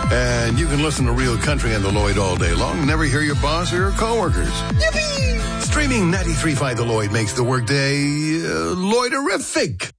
And you can listen to Real Country on the Lloyd all day long. Never hear your boss or your coworkers. Yippee! Streaming 93.5 The Lloyd makes the workday Lloyderific.